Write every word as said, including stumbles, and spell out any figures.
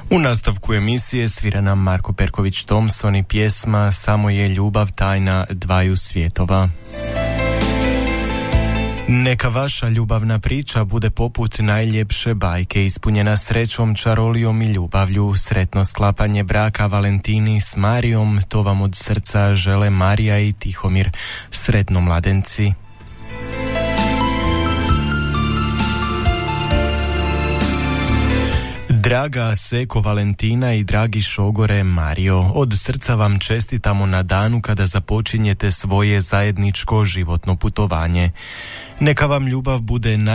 U nastavku emisije svira nam Marko Perković Thompson i pjesma Samo je ljubav tajna dvaju svjetova. Neka vaša ljubavna priča bude poput najljepše bajke, ispunjena srećom, čarolijom i ljubavlju. Sretno sklapanje braka Valentini s Marijom, to vam od srca žele Marija i Tihomir. Sretno mladenci. Draga Seko Valentina i dragi šogore Mario, od srca vam čestitamo na danu kada započinjete svoje zajedničko životno putovanje. Neka vam ljubav bude